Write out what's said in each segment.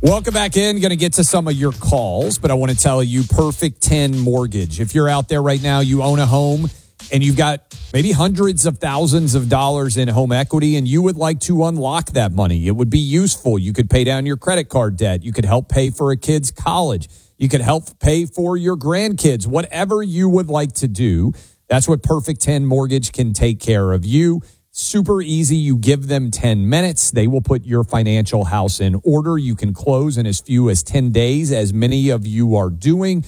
Welcome back in. Going to get to some of your calls, but I want to tell you Perfect 10 Mortgage. If you're out there right now, you own a home and you've got maybe hundreds of thousands of dollars in home equity and you would like to unlock that money. It would be useful. You could pay down your credit card debt. You could help pay for a kid's college. You could help pay for your grandkids. Whatever you would like to do, that's what Perfect 10 Mortgage can take care of you. Super easy. You give them 10 minutes. They will put your financial house in order. You can close in as few as 10 days, as many of you are doing.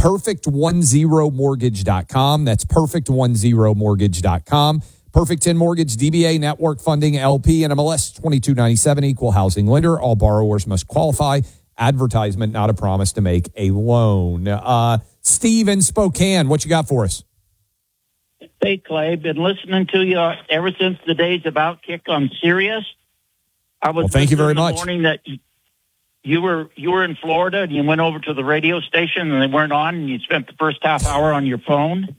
Perfect10mortgage.com. That's perfect10mortgage.com. Perfect 10 Mortgage, DBA Network Funding, LP, and MLS 2297, equal housing lender. All borrowers must qualify. Advertisement, not a promise to make a loan. Steve in Spokane, what you got for us? Hey, Clay, been listening to you ever since the days of Outkick on Sirius. Thank you very much. Morning that you were in Florida and you went over to the radio station and they weren't on and you spent the first half hour on your phone.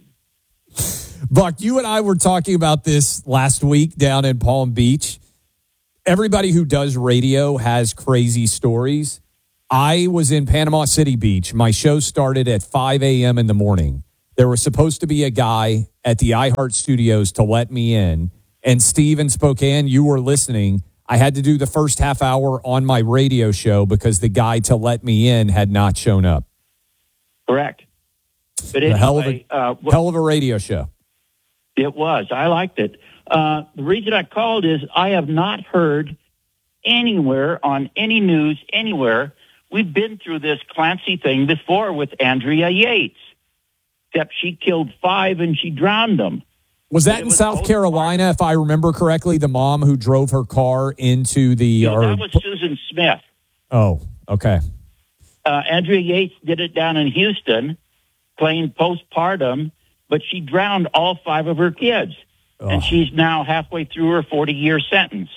Buck, you and I were talking about this last week down in Palm Beach. Everybody who does radio has crazy stories. I was in Panama City Beach. My show started at 5 a.m. in the morning. There was supposed to be a guy at the iHeart Studios to let me in. And Steve in Spokane, you were listening. I had to do the first half hour on my radio show because the guy to let me in had not shown up. Correct. But anyway, hell of a radio show. It was. I liked it. The reason I called is I have not heard anywhere on any news anywhere. We've been through this Clancy thing before with Andrea Yates. Except she killed 5 and she drowned them. Was that in South Carolina, if I remember correctly, the mom who drove her car into the... No, that was Susan Smith. Oh, okay. Andrea Yates did it down in Houston, playing postpartum, but she drowned all 5 of her kids. Oh. And she's now halfway through her 40-year sentence.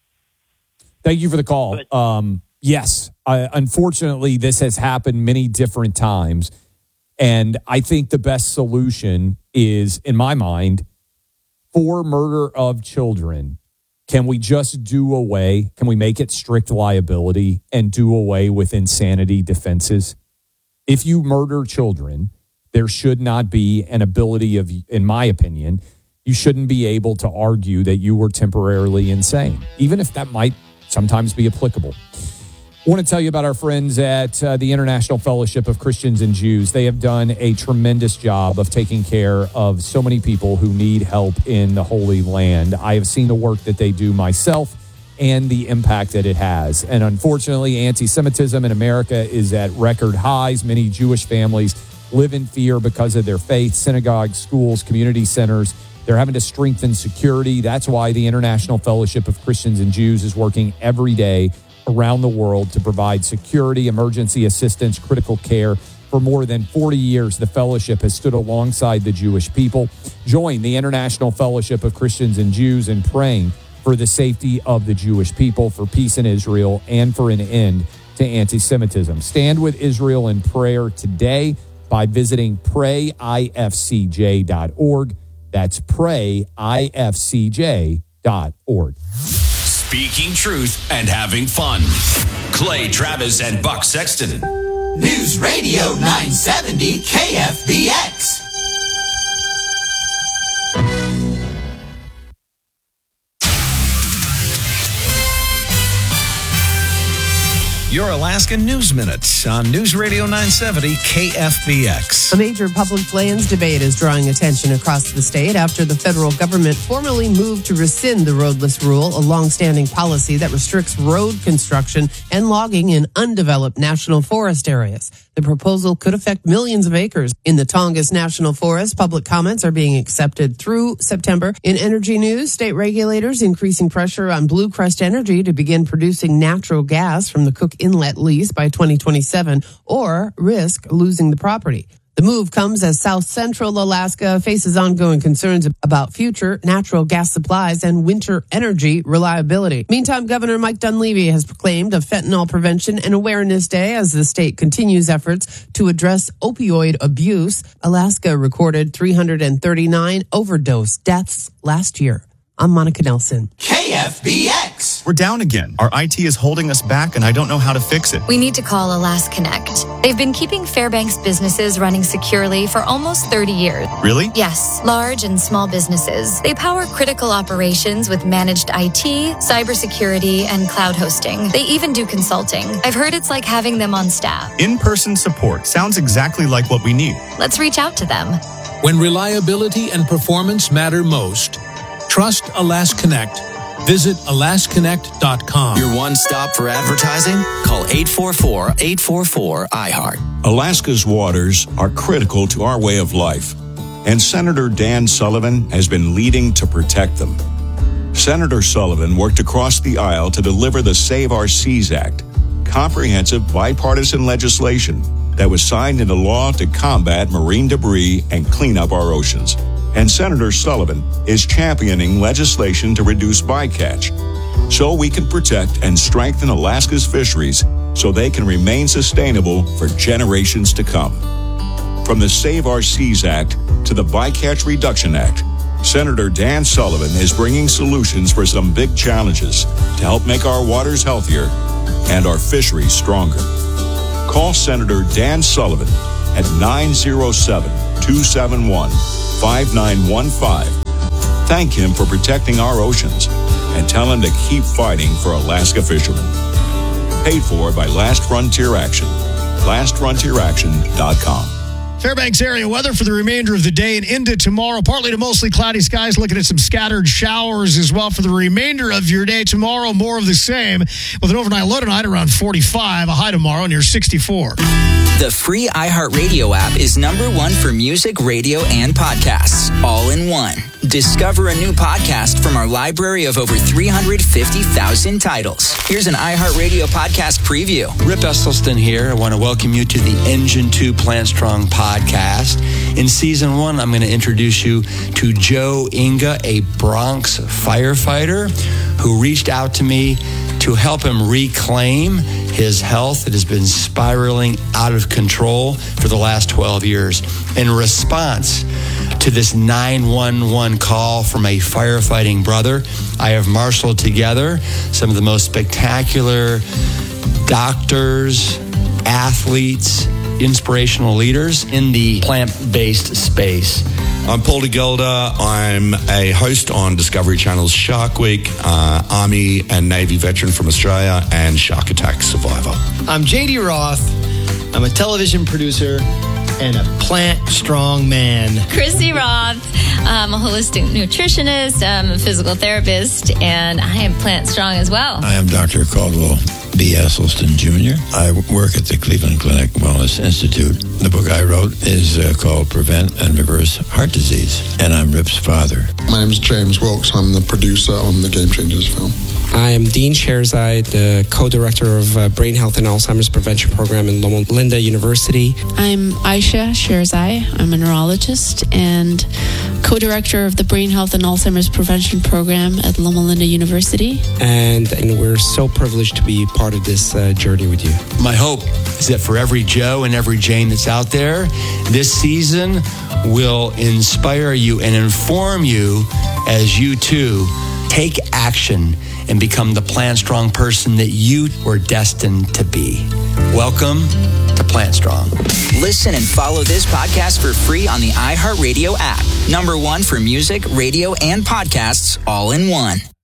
Thank you for the call. Yes, unfortunately, this has happened many different times. And I think the best solution is, in my mind, for murder of children, can we just do away? Can we make it strict liability and do away with insanity defenses? If you murder children, there should not be an ability of, in my opinion, you shouldn't be able to argue that you were temporarily insane, even if that might sometimes be applicable. I want to tell you about our friends at the International Fellowship of Christians and Jews. They have done a tremendous job of taking care of so many people who need help in the Holy Land. I have seen the work that they do myself and the impact that it has. And unfortunately, anti-Semitism in America is at record highs. Many Jewish families live in fear because of their faith. Synagogues, schools, community centers, they're having to strengthen security. That's why the International Fellowship of Christians and Jews is working every day around the world to provide security, emergency assistance, critical care. For more than 40 years, the fellowship has stood alongside the Jewish people. Join the International Fellowship of Christians and Jews in praying for the safety of the Jewish people, for peace in Israel, and for an end to anti-Semitism. Stand with Israel in prayer today by visiting prayifcj.org. That's prayifcj.org. Speaking truth and having fun. Clay Travis and Buck Sexton. News Radio 970 KFBX. Your Alaskan News Minute on News Radio 970 KFBX. A major public lands debate is drawing attention across the state after the federal government formally moved to rescind the roadless rule, a long-standing policy that restricts road construction and logging in undeveloped national forest areas. The proposal could affect millions of acres. In the Tongass National Forest, public comments are being accepted through September. In energy news, state regulators increasing pressure on Blue Crest Energy to begin producing natural gas from the Cook Inlet lease by 2027 or risk losing the property. The move comes as South Central Alaska faces ongoing concerns about future natural gas supplies and winter energy reliability. Meantime, Governor Mike Dunleavy has proclaimed a Fentanyl Prevention and Awareness Day as the state continues efforts to address opioid abuse. Alaska recorded 339 overdose deaths last year. I'm Monica Nelson. KFBX. We're down again. Our IT is holding us back, and I don't know how to fix it. We need to call AlasConnect. They've been keeping Fairbanks businesses running securely for almost 30 years. Really? Yes, large and small businesses. They power critical operations with managed IT, cybersecurity, and cloud hosting. They even do consulting. I've heard it's like having them on staff. In-person support sounds exactly like what we need. Let's reach out to them. When reliability and performance matter most, trust AlasConnect. Visit AlasConnect.com. Your one stop for advertising? Call 844-844-IHEART. Alaska's waters are critical to our way of life, and Senator Dan Sullivan has been leading to protect them. Senator Sullivan worked across the aisle to deliver the Save Our Seas Act, comprehensive bipartisan legislation that was signed into law to combat marine debris and clean up our oceans. And Senator Sullivan is championing legislation to reduce bycatch so we can protect and strengthen Alaska's fisheries so they can remain sustainable for generations to come. From the Save Our Seas Act to the Bycatch Reduction Act, Senator Dan Sullivan is bringing solutions for some big challenges to help make our waters healthier and our fisheries stronger. Call Senator Dan Sullivan at 907-271-5915. Thank him for protecting our oceans and tell him to keep fighting for Alaska fishermen. Paid for by Last Frontier Action. LastFrontierAction.com. Fairbanks area weather for the remainder of the day and into tomorrow. Partly to mostly cloudy skies, looking at some scattered showers as well for the remainder of your day. Tomorrow, more of the same with an overnight low tonight around 45, a high tomorrow near 64. The free iHeartRadio app is #1 for music, radio, and podcasts, all in one. Discover a new podcast from our library of over 350,000 titles. Here's an iHeartRadio podcast preview. Rip Esselstyn here. I want to welcome you to the Engine 2 Plant Strong podcast. In season 1, I'm going to introduce you to Joe Inga, a Bronx firefighter who reached out to me to help him reclaim his health that has been spiraling out of control for the last 12 years. In response to this 911 call from a firefighting brother, I have marshaled together some of the most spectacular doctors, athletes, inspirational leaders in the plant-based space. I'm Paul DeGelder. I'm a host on Discovery Channel's Shark Week, Army and Navy veteran from Australia, and Shark Attack survivor. I'm JD Roth. I'm a television producer and a plant-strong man. Chrissy Roth. I'm a holistic nutritionist. I'm a physical therapist, and I am plant-strong as well. I am Dr. Caldwell B. Esselstyn Jr. I work at the Cleveland Clinic Wellness Institute. The book I wrote is called Prevent and Reverse Heart Disease, and I'm Rip's father. My name is James Wilkes. I'm the producer on the Game Changers film. I am Dean Sherzai, the co-director of Brain Health and Alzheimer's Prevention Program in Loma Linda University. I'm Aisha Sherzai. I'm a neurologist and co-director of the Brain Health and Alzheimer's Prevention Program at Loma Linda University. And we're so privileged to be part of this journey with you. My hope is that for every Joe and every Jane that's out there, this season will inspire you and inform you as you too take action and become the Plant Strong person that you were destined to be. Welcome to Plant Strong. Listen and follow this podcast for free on the iHeartRadio app. #1 for music, radio, and podcasts, all in one.